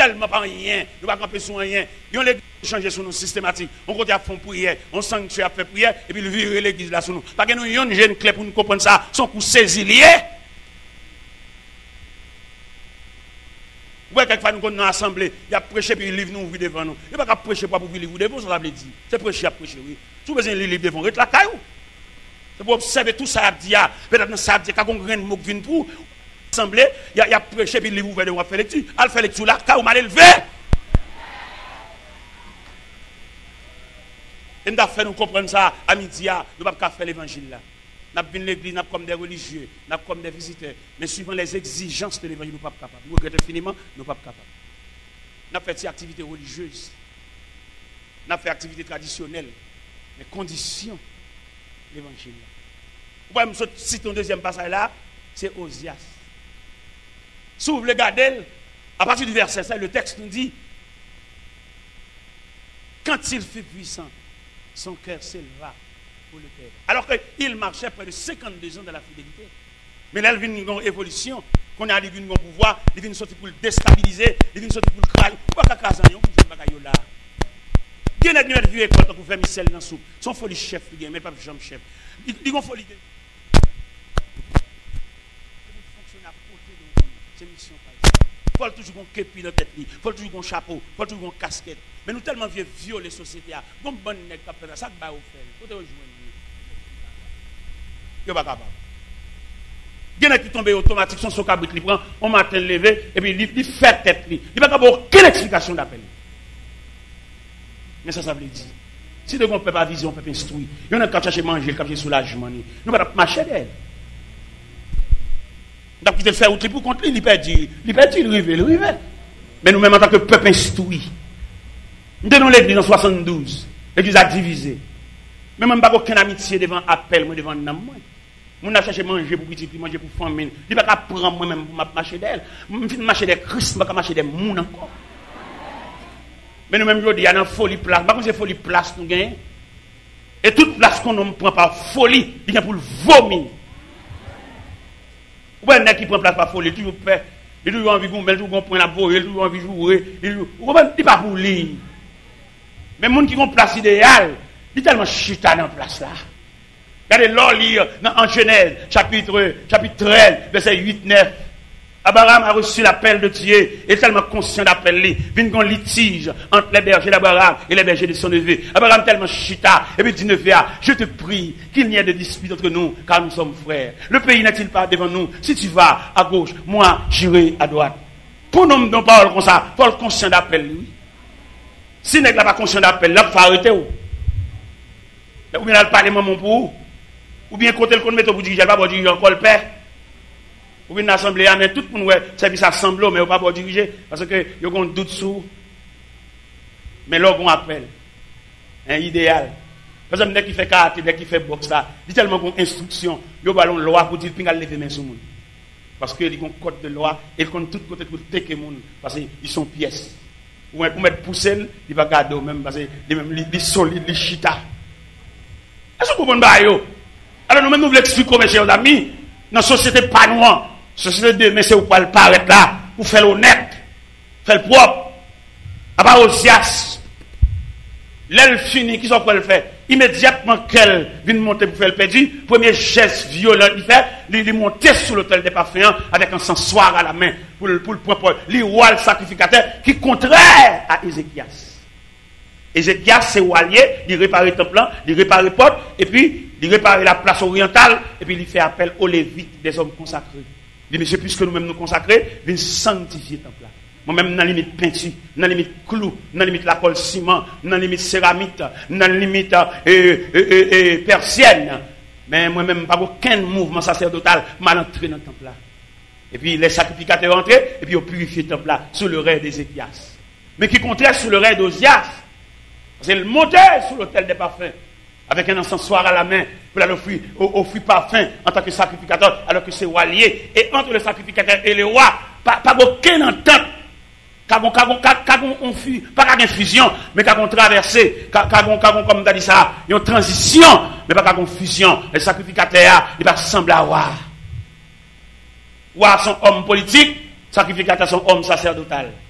tellement pas rien, nous pas camper sur rien. Ils ont l'église changer sur nous systématique. On côté à fond prière, on sanctuaire fait prière et puis le virer l'église là sur nous. Parce que nous une jeune clé pour nous comprendre ça, son coup saisi lié. Ouais, quelquefois nous dans l'assemblée, il a prêché puis le livre nous ouvrir devant nous. Il pas prêcher pour vous livre devant, ça veut dire. C'est prêcher à prêcher oui. Tout besoin de livre devant, rete la caillou. C'est pour observer tout ça dit peut-être dans ça dit quand on grain mot vinn pour assemblée, il a prêché puis le livre ouvert devant faire lecture. Al faire lecture là, caillou mal élevé. Et nous avons fait nous comprendre ça à midi, nous ne pouvons pas faire l'évangile là. Nous avons l'église, nous comme des religieux, nous comme des visiteurs. Mais suivant les exigences de l'évangile, nous ne sommes pas capables. Nous regrettons infiniment, nous ne sommes pas capables. Nous avons fait des activités religieuses. Nous avons fait des activités traditionnelles. Mais conditions de l'évangile. Vous pouvez me citer un deuxième passage là, c'est Osias. Si vous voulez regarder, à partir du verset 5, le texte nous dit quand il fut puissant, son cœur s'éleva pour le Père. Alors qu'il marchait près de 52 ans dans la fidélité. Mais là, il vient une évolution. Qu'on a vu un pouvoir, il vient sortir pour le déstabiliser, il vient sortir pour le crailler. Pourquoi qu'à Kazan, pour faire bagaille là? Il y a une vieux école pour faire missel dans la soupe. Son folie chef, mais pas jamais chef. Il y a une folie. Fonctionner à côté de nous. C'est mission par exemple. Il faut toujours qu'on képi dans la tête, il faut toujours qu'on chapeau, il faut toujours qu'on casquette. Mais nous tellement vieux violer les sociétés, comme bonne nègre qui fait ça, ça va au faire. Il faut te rejoindre. Il n'est pas capable. Il y en a qui tombent automatiquement, son socabrit, il prend, on matin levé, et puis il fait tête. Il n'y a pas aucune explication d'appel. Mais ça veut dire. Si nous ne pouvons pas viser, on peut pas instruire. Il y en a qui cherchent à manger, qui cherchent soulagement. Nous ne pouvons pas marcher d'elle. Nous avons quitté le faire outil pour contre lui, il perd, il rive. Mais nous-mêmes, en tant que peuple instruit, nous tenons l'église en 72. L'église a divisé. Mais même pas aucune amitié devant appel, moi devant nam moi. Mon a cherché manger pour petit, manger pour famille. Il pas qu'à prendre moi-même pour marcher d'elle. Je marcher des Christ, pas marcher des moun encore. Mais nous-mêmes, il y a une folie place. Par contre, c'est folie place nous gagnons. Et toute place qu'on ne prend par folie, il y a pour le vomir. Ou bien, qui prend place par folie, toujours fait. Il a toujours envie de mettre, toujours point la voie, il a toujours envie de jouer. Il n'est pas pour lui. Mais les gens qui ont place idéale, il est tellement chita dans la place là. Regardez l'or lire en Genèse, chapitre 13, verset 8-9. Abraham a reçu l'appel de Dieu, et tellement conscient d'appel, il vient un litige entre les bergers d'Abraham et les bergers de son neveu. Abraham tellement chita, et puis dit neveu, je te prie qu'il n'y ait de dispute entre nous, car nous sommes frères. Le pays n'est-il pas devant nous? Si tu vas à gauche, moi j'irai à droite. Pour nous, non parole comme ça, il faut le conscient d'appel, lui. Si n'est pas conscient d'appel, là, il faut arrêter. Ou bien, il parle maman pour ou bien côté le compte mettre pour diriger, pas pour diriger encore le père. Ou bien l'assemblée, mais tout le monde service assemblée, mais pas pour diriger, parce que il y a un doute sur. Mais là, on appelle. Un idéal. Par exemple, dès qu'il fait karaté, dès qu'il fait boxe, là, il y a tellement d'instructions, il y a une loi pour dire qu'il lever les mains sur le monde. Parce qu'il y a un code de loi, et il compte tout côté pour tecker le monde, parce qu'ils sont pièces. Ou pour mettre poussé, il va garder même, parce qu'il est solide, il est chita. Est-ce que vous comprenez? Alors nous-mêmes, nous voulons expliquer, mes chers amis, dans la société pas noire, société de mais c'est où pas le paraître là, pour faire l'honnête, faire le propre. À part Osias, l'aile fini, qui sont quoi le faire? Immédiatement qu'elle vient monter pour faire le perdu, premier geste violent, il fait, il monter sur l'autel des parfums avec un sensoir à la main pour le propre, le roi le sacrificateur qui est contraire à Ézéchias. Ézéchias, c'est Walier, il répare le temple, il répare les portes, et puis il répare la place orientale, et puis il fait appel aux Lévites, des hommes consacrés. Il dit, monsieur, puisque nous-mêmes nous consacrer, il sanctifier le temple. Moi-même, dans la limite peinture, dans la limite clou, dans la limite la colle ciment, dans la limite céramique, dans la limite persienne. Mais moi-même, pas aucun mouvement sacerdotal mal entré dans le temple là. Et puis les sacrificateurs entrés, et puis ils ont purifié le temple là, sous le règne d'Ézéchias. Mais qui contraire sous le règne d'Osias. C'est le monter sur l'autel des parfums, avec un encensoir à la main, pour offrir parfum en tant que sacrificateur, alors que c'est Walier. Et entre le sacrificateur et le roi, pas aucune entente. Pas qu'une fusion, mais qu'une traversée, comme tu as dit ça, une transition, mais pas qu'une fusion. Le sacrificateur, il va sembler à roi. Roi son homme politique, sacrificateur son homme sacerdotal.